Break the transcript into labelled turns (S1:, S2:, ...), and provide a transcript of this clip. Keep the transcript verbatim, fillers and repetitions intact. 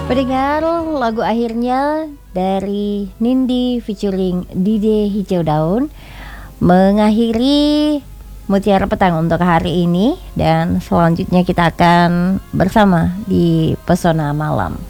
S1: Pendengar, lagu akhirnya dari Nindi featuring Dide Hijau Daun mengakhiri Mutiara Petang untuk hari ini, dan selanjutnya kita akan bersama di Pesona Malam.